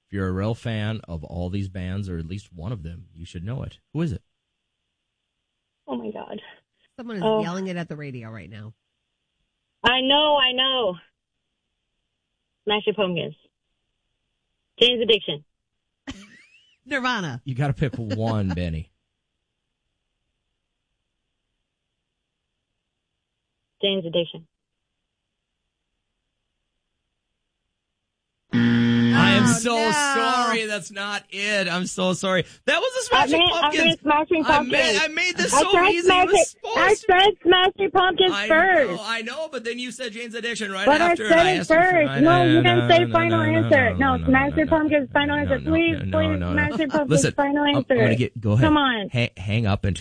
If you're a real fan of all these bands, or at least one of them, you should know it. Who is it? Oh, my God. Someone is yelling it at the radio right now. I know. Smashing Pumpkins. Jane's Addiction. Nirvana. You got to pick one, Benny. Jane's Addiction. I am so sorry. That's not it. I'm so sorry. That was the Smashing Pumpkins. Smashing Pumpkins. I made this so easy. I said Smashing Pumpkins first. I know, but then you said Jane's Addiction right but after. But I said it first. No, you didn't say final answer. No, Smashing Pumpkins final answer. Please, Smashing Pumpkins Listen, final answer. I'm going to go ahead. Come on. Hang up and